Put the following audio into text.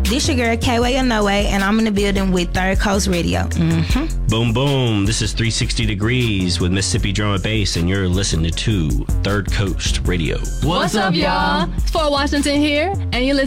This your girl, K-Way or No Way, and I'm in the building with Third Coast Radio. Boom, boom. This is 360 Degrees with Mississippi Drum and Bass, and you're listening to Third Coast Radio. What's up, y'all? It's Fort Washington here, and you're listening